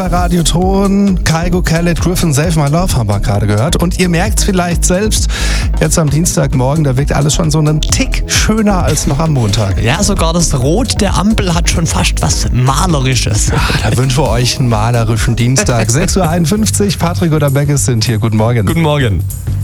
Radioton, Kygo, Khaled, Griffin, Save My Love haben wir gerade gehört. Und ihr merkt es vielleicht selbst, jetzt am Dienstagmorgen, da wirkt alles schon so einen Tick schöner als noch am Montag. Ja, sogar das Rot der Ampel hat schon fast was Malerisches. Da wünschen wir euch einen malerischen Dienstag. 6.51 Uhr, Patrick oder Beckes sind hier. Guten Morgen. Guten Morgen.